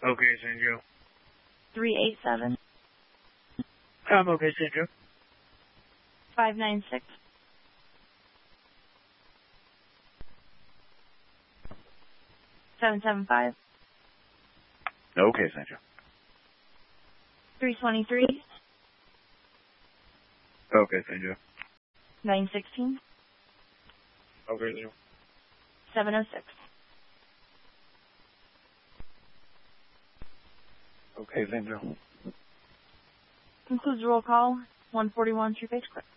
Okay, Sandra. 387. Okay, Sandra. 596. 775. Okay, Sandra. 323. Okay, Sandra. 916. Okay, Sandra. 706. Okay, Sandra. Concludes roll call. 141 True Face Quick.